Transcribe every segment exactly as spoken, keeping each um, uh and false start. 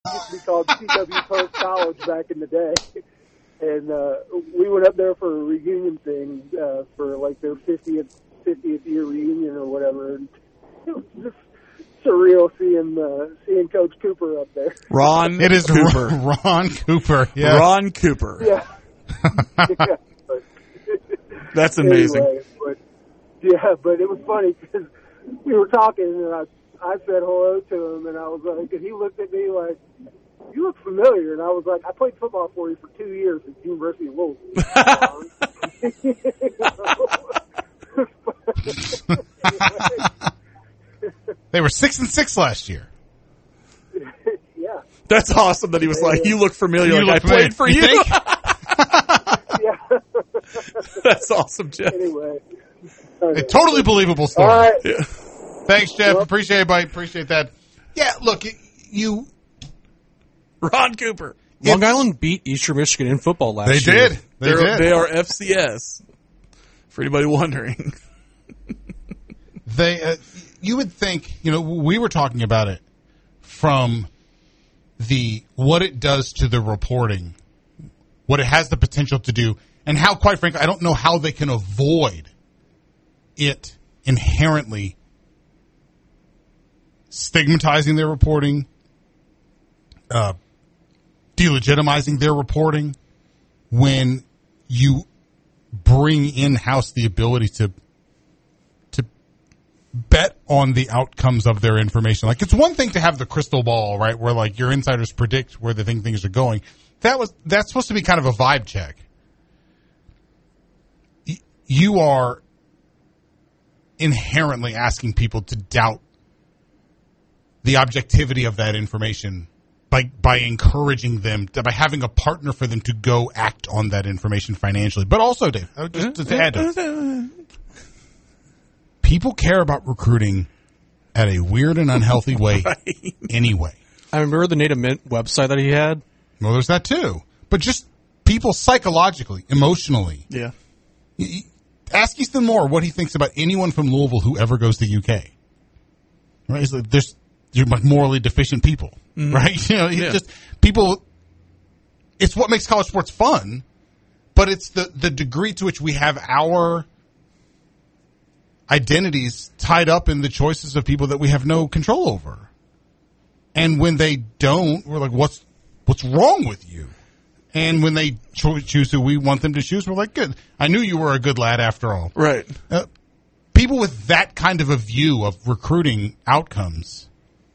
used to be called C W Post College back in the day. And uh, we went up there for a reunion thing uh, for like their fiftieth fiftieth year reunion or whatever. And it was just surreal seeing uh, seeing Coach Cooper up there. Ron It is Cooper. Ron, Ron Cooper. Yes. Ron Cooper. Yeah. yeah but, That's amazing. Anyway, but, yeah, but it was funny because we were talking and I, I said hello to him and I was like, and he looked at me like, "You look familiar." And I was like, "I played football for you for two years at the University of Louisville." They were six and six last year. Yeah. That's awesome that he was like, "You look familiar." You like look I played for familiar. you. You Yeah. That's awesome, Jeff. Anyway. A totally believable story. All right. Yeah. Thanks, Jeff. Appreciate it, buddy. Appreciate that. Yeah, look, you. Ron Cooper. Long Island beat Eastern Michigan in football last They year. did. They They're, did. they are F C S. For anybody wondering. They, uh, you would think, you know, we were talking about it from the what it does to the reporting, what it has the potential to do, and how, quite frankly, I don't know how they can avoid it inherently stigmatizing their reporting, uh, delegitimizing their reporting when you bring in-house the ability to to bet on the outcomes of their information. Like, it's one thing to have the crystal ball, right, where like your insiders predict where they think things are going. That was that's supposed to be kind of a vibe check. Y- you are inherently asking people to doubt the objectivity of that information by by encouraging them, to, by having a partner for them to go act on that information financially. But also, Dave, just to add to it, people care about recruiting at a weird and unhealthy way Right. anyway. I remember the Native Mint website that he had. Well, there's that too. But just people psychologically, emotionally. Yeah. Ask Easton Moore what he thinks about anyone from Louisville who ever goes to U K. Right? It's like there's you're like morally deficient people, mm-hmm. right? You know, it's Yeah. just people. It's what makes college sports fun, but it's the the degree to which we have our identities tied up in the choices of people that we have no control over. And when they don't, we're like, "What's what's wrong with you?" And when they cho- choose who we want them to choose, we're like, "Good. I knew you were a good lad after all." Right. Uh, people with that kind of a view of recruiting outcomes,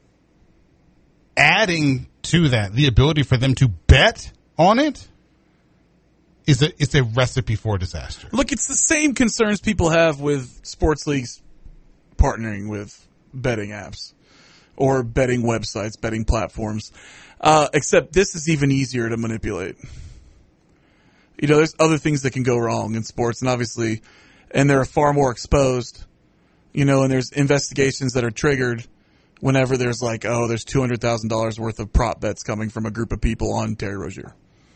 adding to that the ability for them to bet on it, is a it's a recipe for disaster. Look, it's the same concerns people have with sports leagues partnering with betting apps or betting websites, betting platforms. Uh, except this is even easier to manipulate. You know, there's other things that can go wrong in sports, and obviously, and they're far more exposed. You know, and there's investigations that are triggered whenever there's like, oh, there's two hundred thousand dollars worth of prop bets coming from a group of people on Terry Rozier.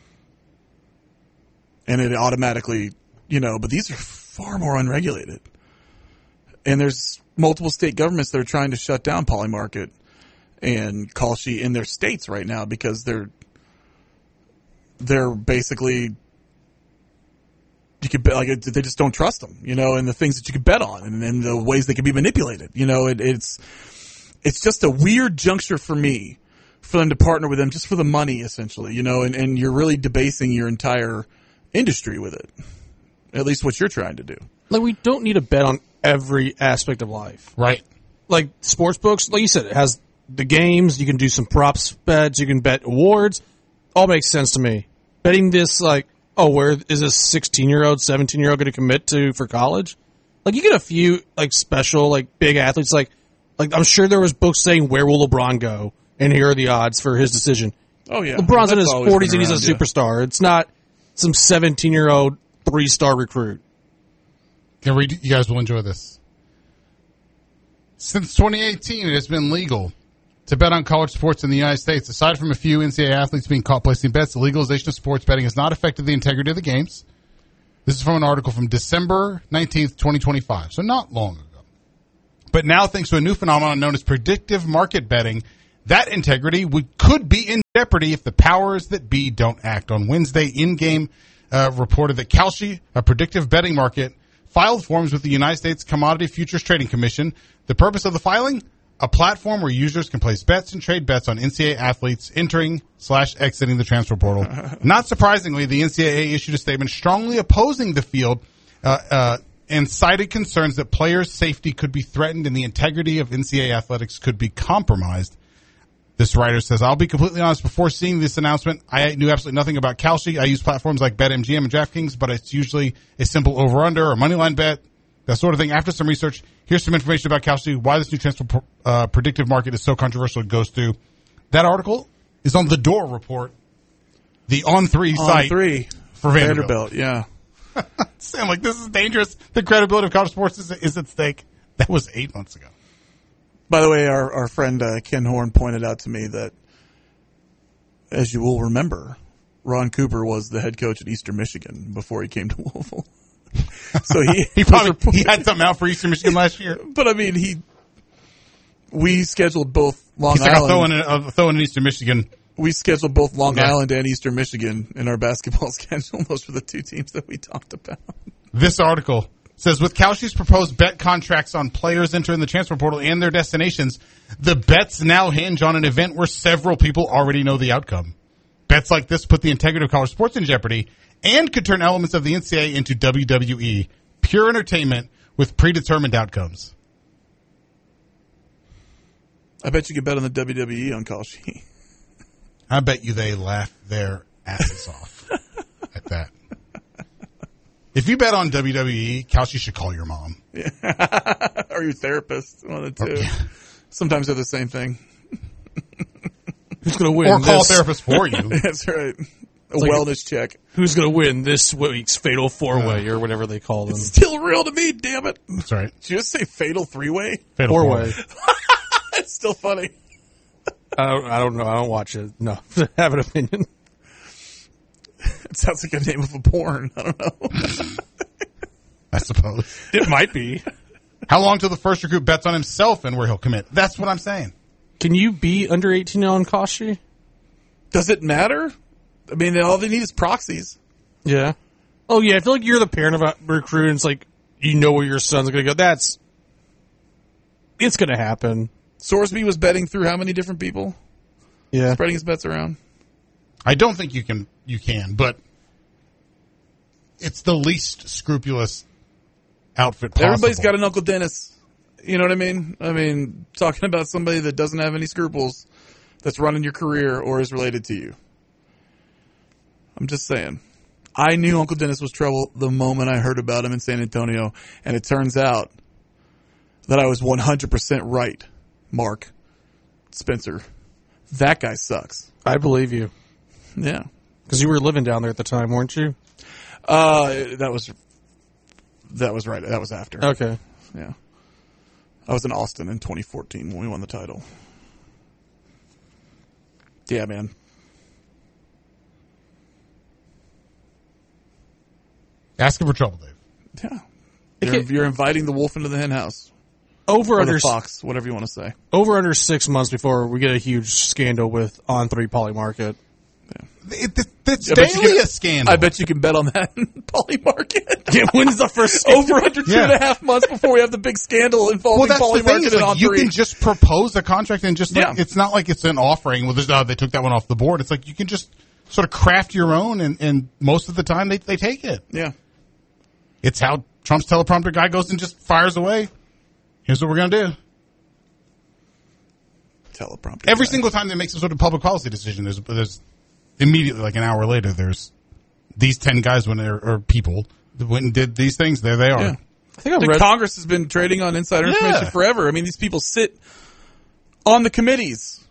And it automatically, you know, but these are far more unregulated. And there's multiple state governments that are trying to shut down Polymarket and Kalshi in their states right now because they're they're basically you could bet, like they just don't trust them, you know, and the things that you could bet on and, and the ways they can be manipulated, you know, it, it's it's just a weird juncture for me for them to partner with them just for the money, essentially, you know, and, and you're really debasing your entire industry with it, at least what you're trying to do. Like, we don't need to bet on every aspect of life. Right. Like, sports books, like you said, it has the games, you can do some props bets, you can bet awards. All makes sense to me. Betting this, like, oh, where is this sixteen-year-old, seventeen-year-old going to commit to for college? Like, you get a few, like, special, like, big athletes. Like, like I'm sure there was books saying, where will LeBron go? And here are the odds for his decision. Oh, yeah. LeBron's That's in his always forties been and he's a around, yeah. superstar. It's not some seventeen-year-old three-star recruit. Can read, you guys will enjoy this. Since twenty eighteen, it has been legal to bet on college sports in the United States. Aside from a few N C double A athletes being caught placing bets, the legalization of sports betting has not affected the integrity of the games. This is from an article from December nineteenth, twenty twenty-five, so not long ago. But now, thanks to a new phenomenon known as predictive market betting, That integrity would, could be in jeopardy if the powers that be don't act. On Wednesday, In-Game uh, reported that Kalshi, a predictive betting market, filed forms with the United States Commodity Futures Trading Commission. The purpose of the filing? A platform where users can place bets and trade bets on N C double A athletes entering slash exiting the transfer portal. Not surprisingly, the N C double A issued a statement strongly opposing the field uh, uh, and cited concerns that players' safety could be threatened and the integrity of N C double A athletics could be compromised. This writer says, I'll be completely honest, before seeing this announcement, I knew absolutely nothing about Kalshi. I use platforms like BetMGM and DraftKings, but it's usually a simple over-under or moneyline bet, that sort of thing. After some research, here's some information about Kalshi, why this new transfer uh, predictive market is so controversial it goes through. That article is on the Door Report, the On three On site three for Vanderbilt. Vanderbilt, yeah. Sam, like, this is dangerous. The credibility of college sports is, is at stake. That was eight months ago. By the way, our, our friend uh, Ken Horn pointed out to me that, as you will remember, Ron Cooper was the head coach at Eastern Michigan before he came to Louisville. So he he probably he had something out for Eastern Michigan last year. But I mean, he we scheduled both Long He's like, I'll Island. throw in, a, I'll throw in an Eastern Michigan. We scheduled both Long Yeah. Island and Eastern Michigan in our basketball schedule. Those were the two teams that we talked about. This article says, with Kalshi's proposed bet contracts on players entering the transfer portal and their destinations, the bets now hinge on an event where several people already know the outcome. Bets like this put the integrity of college sports in jeopardy and could turn elements of the N C double A into W W E, pure entertainment with predetermined outcomes. I bet you could bet on the W W E on Kalshi. I bet you they laugh their asses off at that. If you bet on W W E, Kalshi should call your mom. Yeah. Or your therapist, one of the two. Or, yeah. Sometimes they're the same thing. Who's going to win? Or call this? a therapist for you. That's right. A like wellness check. Who's going to win this week's Fatal Four Way or whatever they call them? It's still real to me, damn it. That's right. Did you just say fatal three-way? Fatal Four four-way. Way. It's still funny. I don't. I don't know. I don't watch it. No, I have an opinion. It sounds like a name of a porn. I don't know. I suppose. It might be. How long till the first recruit bets on himself and where he'll commit? That's what I'm saying. Can you be under eighteen on Kalshi? Does it matter? I mean, all they need is proxies. Yeah. Oh yeah. I feel like you're the parent of a recruit, and it's like you know where your son's going to go. That's. It's going to happen. Sorsby was betting through how many different people? Yeah. Spreading his bets around. I don't think you can, you can, but it's the least scrupulous outfit possible. Everybody's got an Uncle Dennis. You know what I mean? I mean, talking about somebody that doesn't have any scruples that's running your career or is related to you. I'm just saying. I knew Uncle Dennis was trouble the moment I heard about him in San Antonio, and it turns out that I was one hundred percent right, Mark Spencer. That guy sucks. I believe you. Yeah. Because you were living down there at the time, weren't you? Uh, that was, that was right. That was after. Okay. Yeah. I was in Austin in twenty fourteen when we won the title. Yeah, man. Asking for trouble, Dave. Yeah. You're, you're inviting the wolf into the hen house. Over Or under the fox, whatever you want to say. over under six months before we get a huge scandal with On Three Polymarket. It, it, it's I bet you daily can- a scandal. I bet you can bet on that in Poly Market. Yeah, when's the first Over under two Yeah. and a half months before we have the big scandal involving well, that's Poly the thing. Market Is and like On you Three. can just propose a contract and just like, Yeah. it's not like it's an offering. Well, there's, uh, they took that one off the board. It's like you can just sort of craft your own, and, and most of the time they they take it. Yeah. It's how Trump's teleprompter guy goes and just fires away. Here's what we're gonna do. Teleprompter. Every guy. single time they make some sort of public policy decision, there's there's immediately, like an hour later, there's these ten guys when they're or people that went and did these things. There they are. Yeah. I think I The read. Congress has been trading on insider Yeah. information forever. I mean, these people sit on the committees,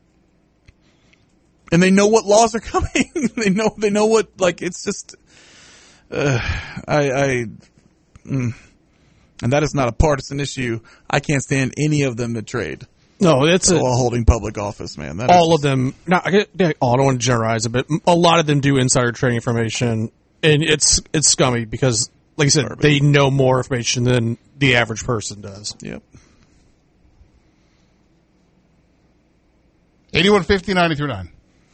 and they know what laws are coming. they know they know what like it's just. Uh, I, I mm, and that is not a partisan issue. I can't stand any of them that trade No, it's a, while holding public office, man. That all is of them. Not, I get- yeah, all, I don't want to generalize it, but a lot of them do insider trading information, and it's it's scummy because, like I said, Garbage. they know more information than the average person does. Yep. eighty-one fifty, ninety-three point nine.